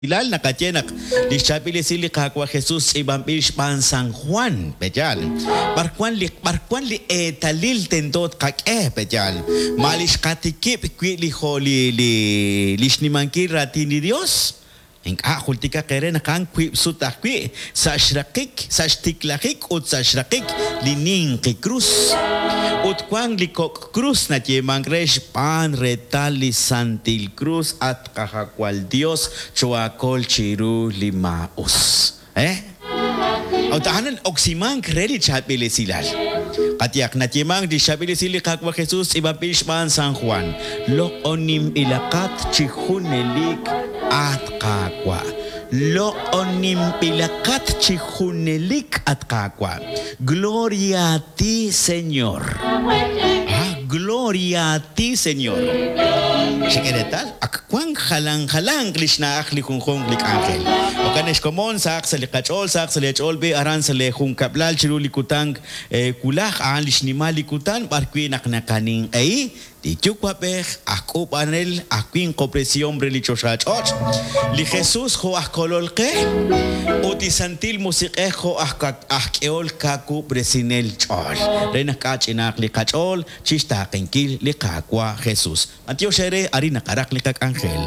Hilal nakachenak lixchapili sili kakwa Jesús ibampish pan San Juan pechal barkwan li talil tentot kake pechal malish katikip kwi li holi li lishnimanki ratini Dios en hultika kere nakan kwi sutakwi sa shrakik sa shtiklakik ut sa shrakik linin ki cruz ut kwang likok cruz na mangresh pan retali santil cruz at kahakwal Dios chuakol chiru limaus Autahanan oksimang kredi chapile silal Katiak na timang di chapile sili kakwa Jesus ibapishman San Juan lo onim ilakat chihunelik at kakwa lo onim ilakat chihunelik at kakwa Gloria a ti Señor Gloria a ti Señor Shikeretal akwang halang Krishna akli kung lik angel Okanesh komon sak sa likachol sak sa lechol be aran sa lehung kablal chirulikutan kulak aan lishnimali-kutan barkwi naknakaning ay di chukwaper ako panel akwing kopresyon religiosa church li Jesus ho akololke o ti santil musike ho akeol kaku presinel chol rena kachinak li kachol chista kenkil li kakwa Jesus antio shere ari nakarak li kak angel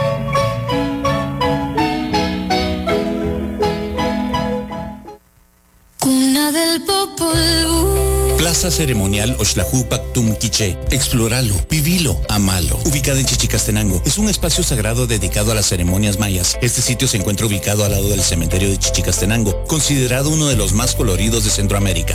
Cuna del Popol Plaza Ceremonial Oxlajupac Tumquiché. Explóralo, vivilo, amalo. Ubicada en Chichicastenango, es un espacio sagrado dedicado a las ceremonias mayas. Este sitio se encuentra ubicado al lado del cementerio de Chichicastenango, considerado uno de los más coloridos de Centroamérica.